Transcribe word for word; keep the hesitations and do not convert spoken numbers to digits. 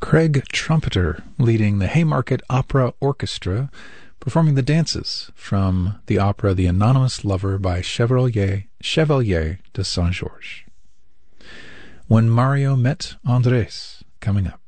Craig Trumpeter leading the Haymarket Opera Orchestra, performing the dances from the opera The Anonymous Lover by Chevalier, Chevalier de Saint-Georges. When Mario Met Andres, coming up.